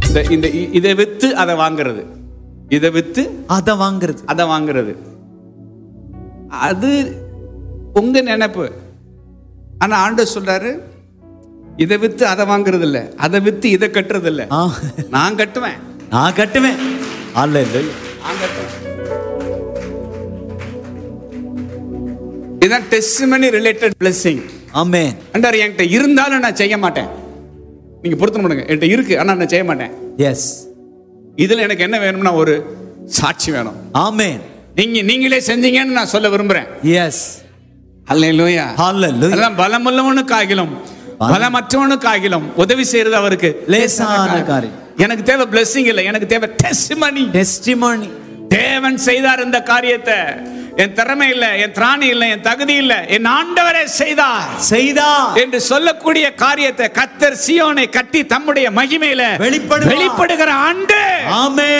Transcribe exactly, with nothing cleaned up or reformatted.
இந்த இந்த இதை வித்து அதை வாங்குறது, இதை வித்து அதை வாங்குறது, அதை வாங்குறது, அது உங்க நினைப்பு. ஆனா ஆண்டவர் சொல்றாரு, இதை வித்து அதை வாங்குறது இல்ல, அதை வித்து இதை கட்டுறது இல்ல, நான் கட்டுவேன், நான் கட்டுவேன். அல்லேலூயா. நான் கட்டுவேன். இதான் டெஸ்டிமனி ரிலேட்டட் பிளெஸிங். ஆமென். ஆண்டவர் என்கிட்ட இருந்தாலும் நான் செய்ய மாட்டேன். நீங்க பொருத்தம் பண்ணுங்க, என்கிட்ட இருக்கு ஆனா நான் செய்ய மாட்டேன். எஸ். இதுல எனக்கு என்ன வேணும்னா ஒரு சாட்சி வேணும். ஆமென். நீங்க நீங்களே செஞ்சீங்கன்னு நான் சொல்ல விரும்புறேன். எஸ். அல்லேலூயா. ஹalleluya. அதான் பலமுள்ளவனுக்காகிலும் பலமற்றவனுக்காகிலும் உதவி செய்யறது அவருக்கு லேசான காரியம். எனக்கு தேவை blessing இல்ல, எனக்கு தேவை டெஸ்டிமனி. டெஸ்டிமனி. தேவன் செய்தார் இந்த காரியத்தை. என் திறமை இல்ல, என் திராணி இல்ல, என் தகுதி இல்ல, என் ஆண்டவரே செய்தார் செய்தார் என்று சொல்லக்கூடிய காரியத்தை கர்த்தர் சீயோனை கட்டி தம்முடைய மகிமையில வெளிப்படுகிற ஆண்டு. ஆமென்.